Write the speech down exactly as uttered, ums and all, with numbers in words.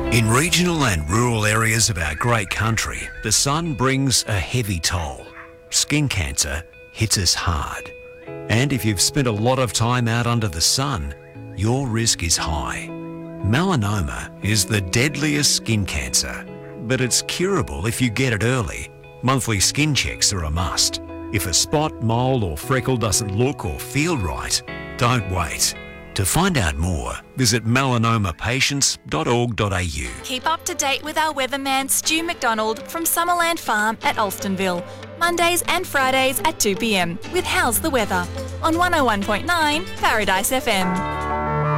In regional and rural areas of our great country, the sun brings a heavy toll. Skin cancer hits us hard. And if you've spent a lot of time out under the sun, your risk is high. Melanoma is the deadliest skin cancer, but it's curable if you get it early. Monthly skin checks are a must. If a spot, mole or freckle doesn't look or feel right, don't wait. To find out more, visit melanoma patients dot org dot a u. Keep up to date with our weatherman Stu McDonald from Summerland Farm at Alstonville, Mondays and Fridays at two p m with How's the Weather on one oh one point nine Paradise F M.